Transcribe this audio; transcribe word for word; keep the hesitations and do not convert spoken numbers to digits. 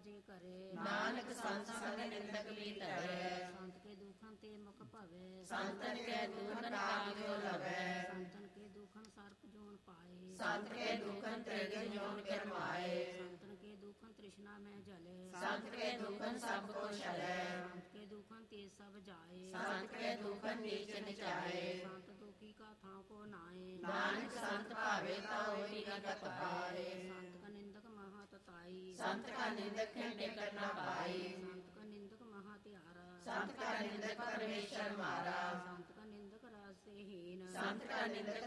ਜੇ ਕਰੇ। ਨਾਨਕ ਸੰਤ ਸੰਗ ਨਿੰਦਕ ਵੀ ਧਰੇ। ਸੰਤ ਕੇ ਦੁਖਨ ਤੇ ਮੁਖ ਭਵੇ। ਸੰਤਨ ਕੇ ਦੁਖਨ ਕਾਮਿਓ ਲਵੈ। ਸੰਤਨ ਕੇ ਦੁਖਨ ਸਰਪ ਜੋਨ ਪਾਏ। ਸੰਤ ਕੇ ਦੁਖਨ ਤ੍ਰਿਗਨ ਜੋਨ ਕਰਮਾਏ। ਸੰਤਨ ਕੇ ਦੁਖਨ ਤ੍ਰਿਸ਼ਨਾ ਮੈਂ ਜਲੇ। ਸੰਤ ਕੇ ਦੁਖਨ ਸਭ ਕੋ ਛਲੈ। ਸੰਤ ਕੇ ਦੁਖਨ ਤੇ ਸਭ ਜਾਏ। ਸੰਤ ਕੇ ਦੁਖਨ ਨੀਚ ਨਿਚਾਏ। ਸੰਤ ਦੁਖੀ ਕਾ ਥਾਂ ਕੋ ਨਾਏ। ਨਾਨਕ ਸੰਤ ਭਾਵੇ ਤਾ ਹੋਈ ਨਾ ਕਤ ਪਾਏ। ਸੰਤ ਕਾ ਨਿੰਦਕ ਮਹਾ ਤਤਾਈ। ਸੰਤ ਕਾ ਨਿੰਦਕ ਖੰਡੇ ਕਰਨਾ ਪਾਈ। ਸੰਤ ਕਾ ਨਿੰਦਕ ਮਹਾ ਤਿਆਰਾ। ਸੰਤ ਕਾ ਨਿੰਦਕ ਪਰਮੇਸ਼ਰ ਮਾਰਾ। ਸੰਤ ਕਾ ਨਿੰਦਕ ਰਾਸ ਹੀਨ। ਸੰਤ ਕਾ ਨਿੰਦਕ